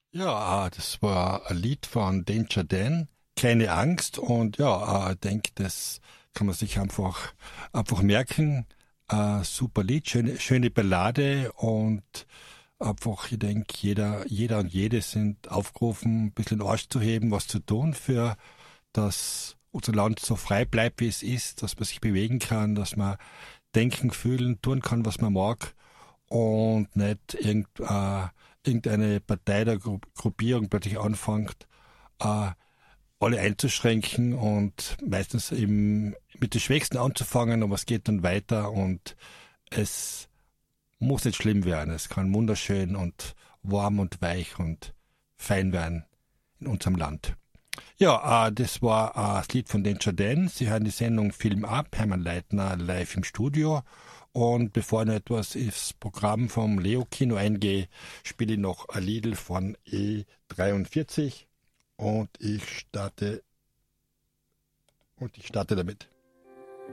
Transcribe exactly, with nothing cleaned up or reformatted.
Ja, äh, das war ein Lied von Danger Dan, Keine Angst. Und ja, äh, ich denke, das kann man sich einfach, einfach merken. Äh, super Lied, schöne, schöne Ballade und einfach, ich denke, jeder, jeder und jede sind aufgerufen, ein bisschen den Arsch zu heben, was zu tun, für dass unser Land so frei bleibt, wie es ist, dass man sich bewegen kann, dass man denken, fühlen, tun kann, was man mag und nicht irgend, äh, irgendeine Partei der Gru Gruppierung plötzlich anfängt, äh, alle einzuschränken und meistens eben mit den Schwächsten anzufangen, aber es geht dann weiter und es muss nicht schlimm werden. Es kann wunderschön und warm und weich und fein werden in unserem Land. Ja, äh, das war äh, das Lied von Danger Dan. Sie hören die Sendung Film ab, Hermann Leitner live im Studio. Und bevor ich noch etwas ins Programm vom Leo Kino eingehe, spiele ich noch ein Lied von E dreiundvierzig und ich starte und ich starte damit.